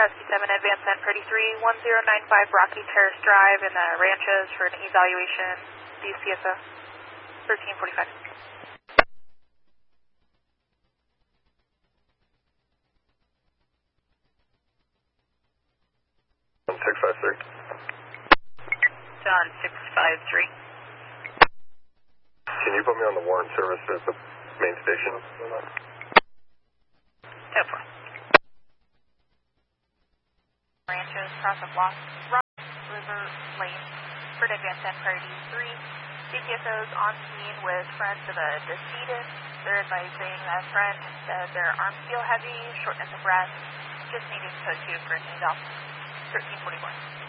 Rescue 7, Advance San Freddy 3, 1095 Rocky Terrace Drive in the Ranches for an evaluation. DCSO 1345. 653. John 653. Can you put me on the Warren service at the main station? No problem. Ranches, cross of Rock River Lane, for Advance San Freddy 3. DCSOs on scene with friends of a decedent. They're advising a friend that their arms feel heavy, shortness of breath, just needing to go to for an eval. 1341.